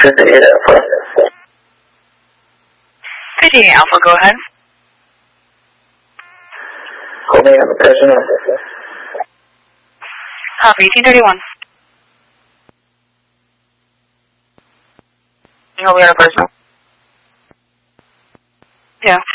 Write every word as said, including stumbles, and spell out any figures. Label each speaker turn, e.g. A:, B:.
A: fifty-eight Alpha.
B: fifty-eight Alpha, go ahead.
A: Hold me on the personal.
B: Copy, eighteen thirty-one. You hold me on the personal? Yeah.